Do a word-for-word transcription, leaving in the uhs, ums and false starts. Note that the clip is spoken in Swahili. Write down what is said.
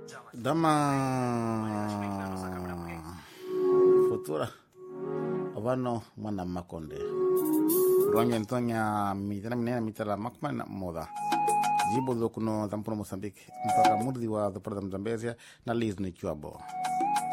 Dama futura Avano mwana makonde Ronyo Antonia mitana minena mitala makmana moda Jibo do kuno tampuno Mozambique mpaka murdi wa dopara da Mzambezia na lizni chuabo